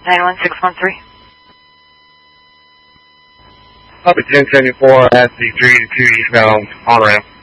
91613. Copy 1074 at the 382 eastbound on-ramp.